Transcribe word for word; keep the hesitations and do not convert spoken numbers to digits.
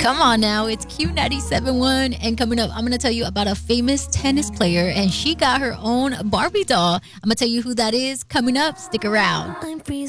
Come on now, it's Q ninety-seven point one. And coming up, I'm going to tell you about a famous tennis player, and she got her own Barbie doll. I'm going to tell you who that is coming up. Stick around.